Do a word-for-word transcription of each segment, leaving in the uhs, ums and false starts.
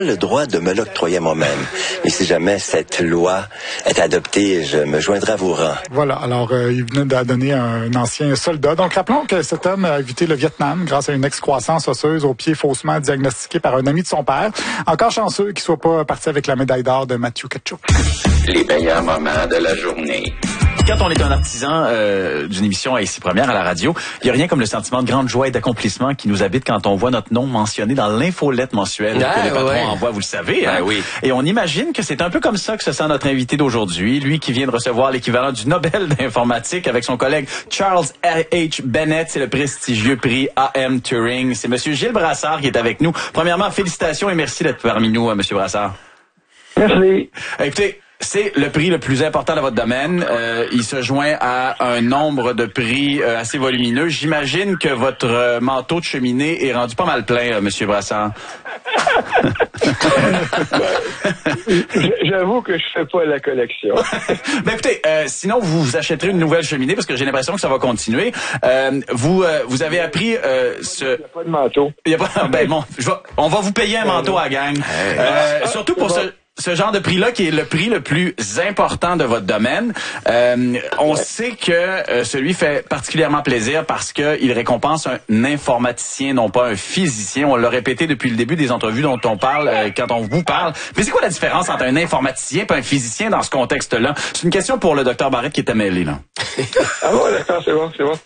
le droit de me l'octroyer moi-même. Et si jamais cette loi est adoptée, je me joindrai à vos rangs. Voilà, alors euh, il venait de donner un ancien soldat. Donc rappelons que cet homme a évité le Vietnam grâce à une excroissance osseuse au pied faussement diagnostiquée par un ami de son père. Encore chanceux qu'il soit pas parti avec la médaille d'or de Matthew Tkachuk. Les meilleurs moments de la journée. Quand on est un artisan euh, d'une émission à Ici Première à la radio, il n'y a rien comme le sentiment de grande joie et d'accomplissement qui nous habite quand on voit notre nom mentionné dans l'infolette mensuelle ah, que les patrons ouais. envoient, vous le savez. Hein? Ah, oui. Et on imagine que c'est un peu comme ça que se sent notre invité d'aujourd'hui, lui qui vient de recevoir l'équivalent du Nobel d'informatique avec son collègue Charles H. Bennett. C'est le prestigieux prix A M Turing. C'est Monsieur Gilles Brassard qui est avec nous. Premièrement, félicitations et merci d'être parmi nous, euh, Monsieur Brassard. Merci. Écoutez, c'est le prix le plus important de votre domaine. Euh, il se joint à un nombre de prix euh, assez volumineux. J'imagine que votre euh, manteau de cheminée est rendu pas mal plein, euh, Monsieur Brassard. J'avoue que je fais pas la collection. Ben écoutez, euh, sinon vous, vous achèterez une nouvelle cheminée parce que j'ai l'impression que ça va continuer. Euh, vous euh, vous avez appris euh, ce. Il n'y a pas de manteau. Il y a pas. Ben bon, je vais, on va vous payer un manteau à la gang. Euh, surtout pour ce. Ce genre de prix-là qui est le prix le plus important de votre domaine. Euh, on sait que euh, celui fait particulièrement plaisir parce que il récompense un informaticien, non pas un physicien. On l'a répété depuis le début des entrevues dont on parle euh, quand on vous parle. Mais c'est quoi la différence entre un informaticien et un physicien dans ce contexte-là? C'est une question pour le docteur Barrette qui était mêlé, là. Ah bon, d'accord, c'est bon, c'est bon.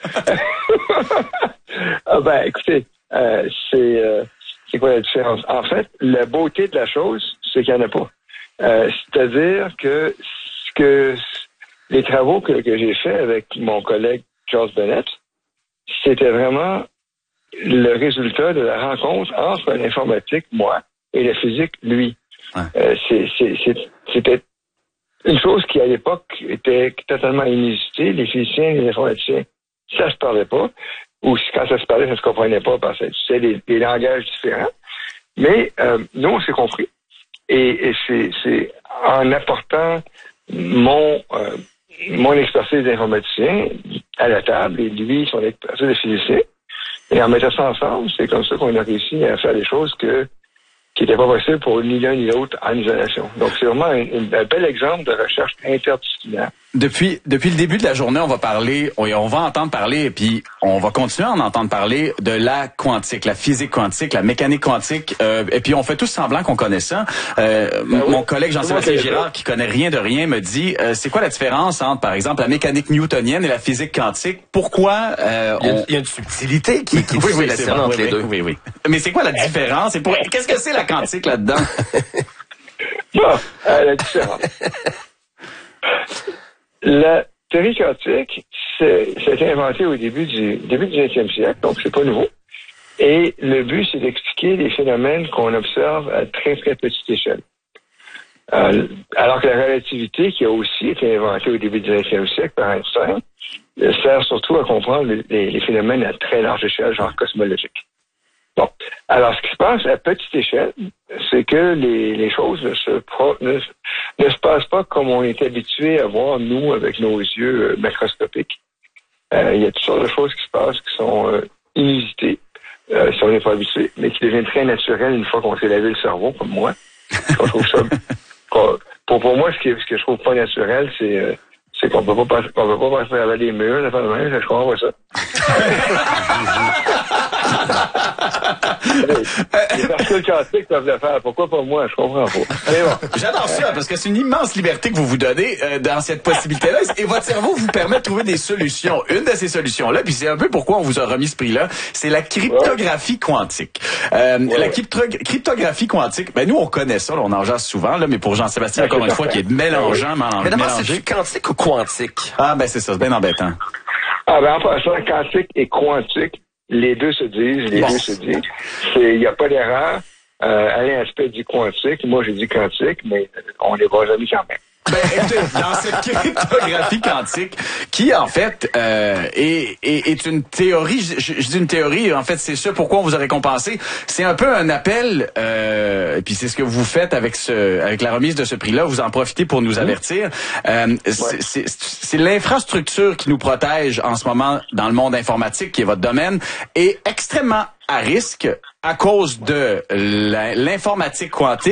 ah ben, écoutez, euh, c'est euh, c'est quoi la différence? En fait, la beauté de la chose, c'est qu'il n'y en a pas. Euh, c'est-à-dire que ce que les travaux que, que j'ai faits avec mon collègue Charles Bennett, c'était vraiment le résultat de la rencontre entre l'informatique, moi, et la physique, lui. Ouais. Euh, c'est, c'est, c'est, c'était une chose qui, à l'époque, était totalement inusitée. Les physiciens et les informaticiens, ça se parlait pas. Ou quand ça se parlait, ça se comprenait pas parce que c'était des, des langages différents. Mais euh, nous, on s'est compris. Et, et c'est, c'est en apportant mon euh, mon expertise d'informaticien à la table et lui son expertise de physicien et en mettant ça ensemble, c'est comme ça qu'on a réussi à faire des choses que qui n'étaient pas possibles pour ni l'un ni l'autre en isolation. Donc c'est vraiment un, un bel exemple de recherche interdisciplinaire. Depuis depuis le début de la journée, on va parler, on, on va entendre parler, et puis on va continuer à en entendre parler de la quantique, la physique quantique, la mécanique quantique, euh, et puis on fait tous semblant qu'on connaît ça. Euh, ben oui. Mon collègue Jean-Sébastien Girard, qui connaît rien de rien, me dit, euh, c'est quoi la différence entre, par exemple, la mécanique newtonienne et la physique quantique? Pourquoi euh, il, y a, on... il y a une subtilité qui, qui oui, oui, fait la entre oui, les deux. Oui, oui. Mais c'est quoi la différence? Et pour... Qu'est-ce que c'est la quantique là-dedans? Bon, euh, la différence. La théorie quantique, c'est, c'était inventé au début du début du vingtième siècle, donc c'est pas nouveau. Et le but, c'est d'expliquer les phénomènes qu'on observe à très, très petite échelle. Euh, alors que la relativité, qui a aussi été inventée au début du vingtième siècle par Einstein, sert surtout à comprendre les, les phénomènes à très large échelle, genre cosmologique. Bon. Alors, ce qui se passe à petite échelle, c'est que les, les choses ne se, pro, ne, ne se passent pas comme on est habitué à voir, nous, avec nos yeux euh, macroscopiques. Euh, il y a toutes sortes de choses qui se passent qui sont euh, inusitées, euh, si on n'est pas habitué, mais qui deviennent très naturelles une fois qu'on s'est lavé le cerveau, comme moi. On trouve ça, pour, pour moi, ce, qui, ce que je trouve pas naturel, c'est... Euh, c'est qu'on peut pas passer, qu'on peut pas passer avec les murs, la fin de main, je comprends pas ça. Les particules quantiques peuvent le faire. Pourquoi pas moi? Je comprends pas. Mais bon. J'adore ça, parce que c'est une immense liberté que vous vous donnez euh, dans cette possibilité-là. Et votre cerveau vous permet de trouver des solutions. Une de ces solutions-là, puis c'est un peu pourquoi on vous a remis ce prix-là, c'est la cryptographie quantique. Euh, ouais, la crypto- cryptographie quantique, ben nous, on connaît ça, là, on en jase souvent, là, mais pour Jean-Sébastien, ouais, encore une fois, qui est mélangeant, mélangeant. Mais d'abord, c'est quantique ou quantique? Ah, ben c'est ça, c'est bien embêtant. Ah, ben en passant, quantique et quantique, les deux se disent, les bon. deux se disent. Il n'y a pas d'erreur. Euh, Alain Aspect dit quantique, moi j'ai dit quantique, mais on est bons amis quand même. Ben, écoutez, dans cette cryptographie quantique, qui en fait euh, est, est, est une théorie, je, je, je dis une théorie, en fait c'est ça pourquoi on vous a récompensé, c'est un peu un appel, euh, et puis c'est ce que vous faites avec ce, avec la remise de ce prix-là, vous en profitez pour nous avertir. Euh, ouais. c'est, c'est, c'est l'infrastructure qui nous protège en ce moment dans le monde informatique, qui est votre domaine, est extrêmement à risque à cause de l'informatique quantique.